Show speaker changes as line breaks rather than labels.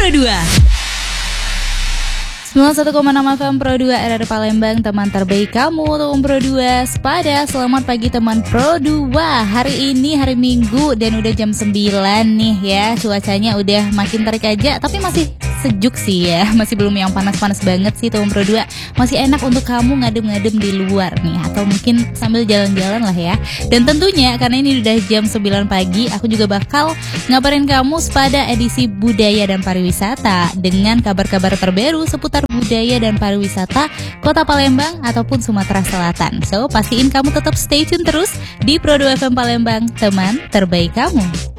Pro 2. 91,6 FM Pro 2 RRI Palembang, teman terbaik kamu, teman Pro 2 Sepada. Selamat pagi teman Pro 2. Hari ini hari Minggu dan udah jam 9 nih ya. Cuacanya udah makin terik aja, tapi masih sejuk sih ya. Masih belum yang panas-panas banget sih teman Pro 2. Masih enak untuk kamu ngadem-ngadem di luar nih, atau mungkin sambil jalan-jalan lah ya. Dan tentunya karena ini udah jam 9 pagi, aku juga bakal ngabarin kamu pada edisi Budaya dan Pariwisata dengan kabar-kabar terbaru seputar budaya dan pariwisata Kota Palembang ataupun Sumatera Selatan. So, pastiin kamu tetap stay tune terus di Pro 2 FM Palembang, teman terbaik kamu.